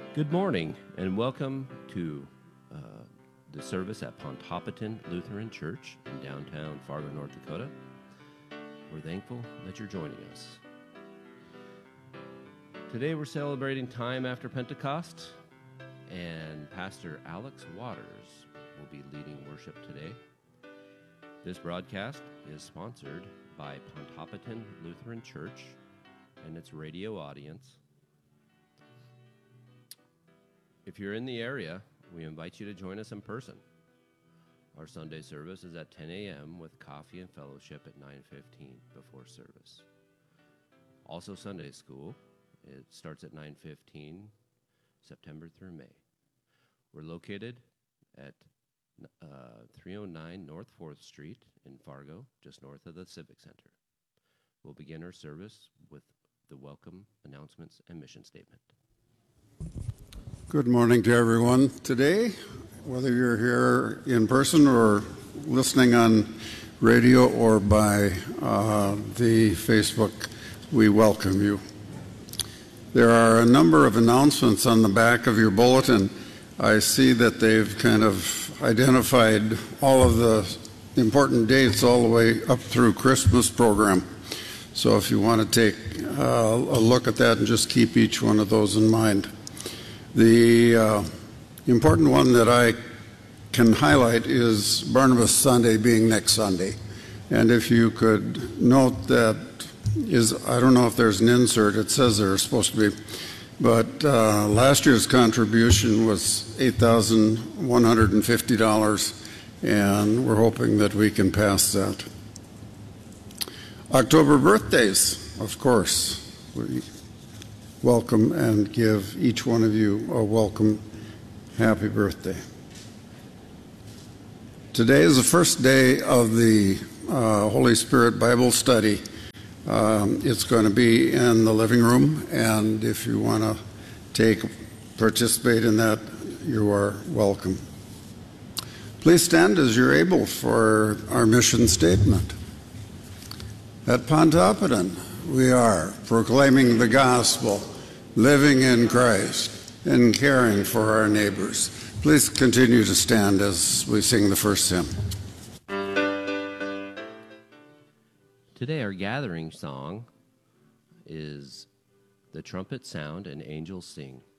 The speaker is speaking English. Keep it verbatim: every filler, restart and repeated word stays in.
Good morning, and welcome to uh, the service at Pontoppidan Lutheran Church in downtown Fargo, North Dakota. We're thankful that you're joining us. Today we're celebrating time after Pentecost, and Pastor Alex Waters will be leading worship today. This broadcast is sponsored by Pontoppidan Lutheran Church and its radio audience. If you're in the area, we invite you to join us in person. Our Sunday service is at ten a.m. with coffee and fellowship at nine fifteen before service. Also Sunday school, it starts at nine fifteen, September through May. We're located at uh, three oh nine North fourth Street in Fargo, just north of the Civic Center. We'll begin our service with the welcome announcements and mission statement. Good morning to everyone today, whether you're here in person or listening on radio or by uh, the Facebook, we welcome you. There are a number of announcements on the back of your bulletin. I see that they've kind of identified all of the important dates all the way up through Christmas program. So if you want to take uh, a look at that and just keep each one of those in mind. The uh, important one that I can highlight is Barnabas Sunday being next Sunday. And if you could note that is, I don't know if there's an insert, it says there's supposed to be, but uh, last year's contribution was eight thousand one hundred fifty dollars, and we're hoping that we can pass that. October birthdays, of course. We welcome and give each one of you a welcome happy birthday. Today is the first day of the uh, Holy Spirit Bible study. Um, it's going to be in the living room, and if you want to take participate in that, you are welcome. Please stand as you're able for our mission statement. At Pontoppidan, we are proclaiming the gospel, living in Christ, and caring for our neighbors. Please continue to stand as we sing the first hymn. Today our gathering song is The Trumpet Sound and Angels Sing.